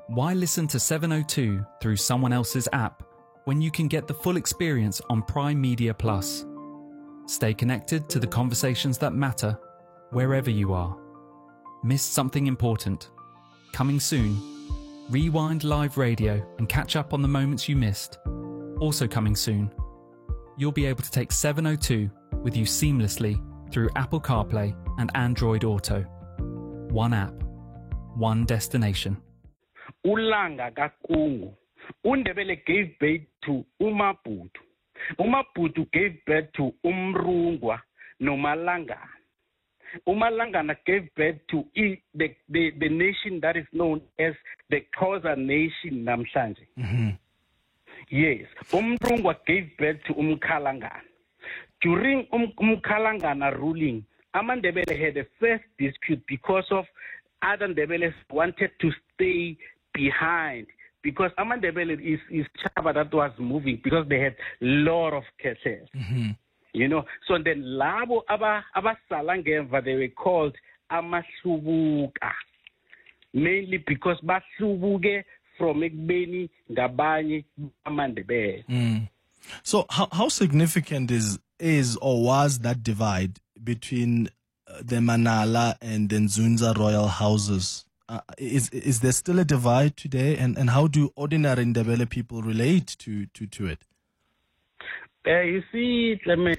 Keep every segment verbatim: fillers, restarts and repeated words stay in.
Why listen to seven oh two through someone else's app when you can get the full experience on Prime Media Plus? Stay connected to the conversations that matter wherever you are. Missed something important? Coming soon. Rewind live radio and catch up on the moments you missed. Also coming soon. You'll be able to take seven oh two with you seamlessly through Apple CarPlay and Android Auto. One app, one destination. Ulanga kakungu. Undebele gave birth to Umabhutu. Umabhutu gave birth to Umrungwa Nomalanga. Umalangana gave birth to the, the, the nation that is known as the Xhosa nation namhlanje. Mm-hmm. Yes. Umrungwa gave birth to Umkhalangana. During um, Umkhalangana ruling, Amandebele had a first dispute because of other Ndebele wanted to stay behind because Amandebele is, is Chaba that was moving because they had a lot of cases. Mm-hmm. You know, so then Labo Aba Aba Salangemva, they were called Amasubuka. Mainly because Basubuge from Ekbeni, Gabani, Amandebele. Mm. So how how significant is is or was that divide between uh, the Manala and the Nzunza royal houses? Uh, is is there still a divide today, and, and how do ordinary Ndebele people relate to, to, to it? Uh, you see, Clement,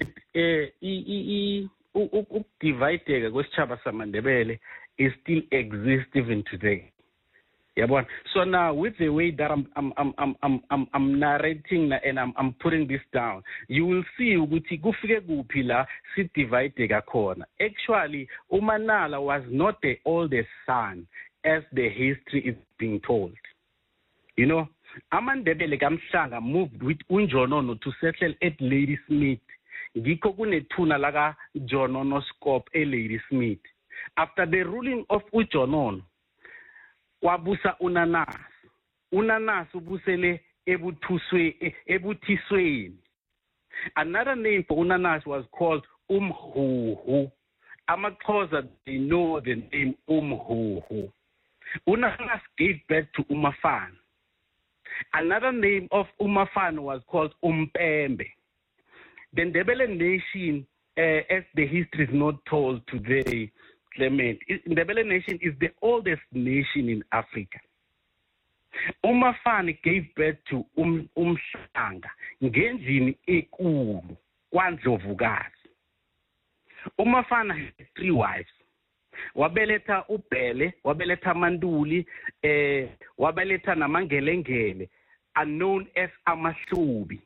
uh, divided kwesitshaba samaNdebele is still exists even today. Yeah, so now with the way that I'm I'm I'm I'm I'm, I'm narrating and I'm I'm putting this down, you will see ukuthi kufike kuphi la sidivide kakhona. Actually, uManala was not the oldest son as the history is being told. You know, AmaNdebele kaMhlanga moved with uNjonono to settle at Ladysmith. Ngikho kunethuna laka Jonono scope e Ladysmith. After the ruling of uJonono, wabusa uNanas. uNanas ubusele ebuthuswe ebuthisweni. Another name for uNanas was called Umhuhu. AmaXhosa, they know the name Umhuhu. uNanas gave birth to Umafana. Another name of Umafana was called Umpembe. The Ndebele nation, uh, as the history is not told today, Clement, Ndebele nation is the oldest nation in Africa. Umafana gave birth to um, Umhlanga, ngendlini ekulu, kwaNdlovukazi. Umafana had three wives. Wabeletha uBhele, wabeletha Manduli, eh, wabeletha namangelengele, are known as Amahlubi.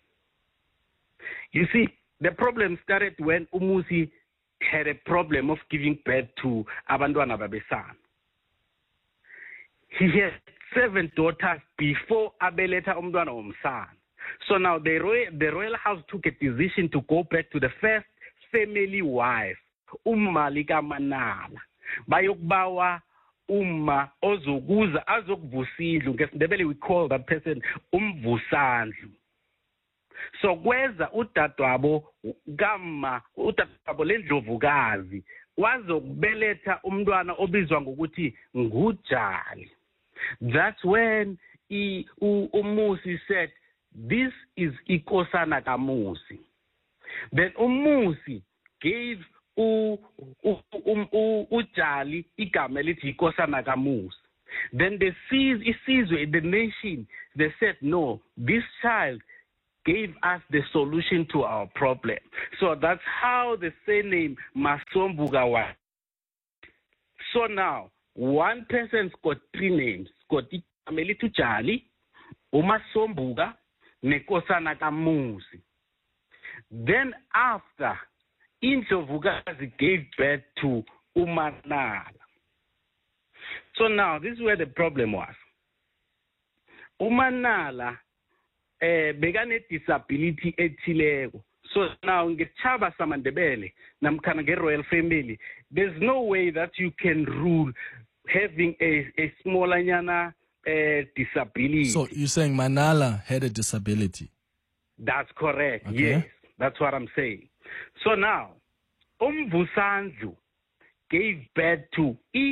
You see, the problem started when Umusi had a problem of giving birth to abantwana babesana. He had seven daughters before abeletha umntwana womsana. So now the royal, the royal house took a decision to go back to the first family wife, uMalika Manala. Bayokubawa umma ozokuza azokuvusindlu. NgesiNdebele we call that person umvusandlu. So kweza udadwabo kama udadwabo leNdlovukazi wazokubeletha umntwana obizwa ngokuthi nguJali. That's when he, uMusi said, this is Ikosana kaMusi. Then uMusi gave u, u, um, u, uJali igama elithi Ikosana kaMusi. Then the Isizwe, the nation, they said, no, this child gave us the solution to our problem. So that's how the surname Masombuga was. So now, one person's got three names. Got Amelitu Jali, Umasombuga, Nekosana kaMusi. Then after, Indlovukazi gave birth to Umanala. So now, this is where the problem was. Umanala eh begane disability ethileko. So now ngechaba samaNdebele namkhana ngeroyal family, there's no way that you can rule having a a smaller nyana uh, disability. So you're saying Manala had a disability? That's correct. Okay. Yes, that's what I'm saying. So now, Umvusandlu gave birth to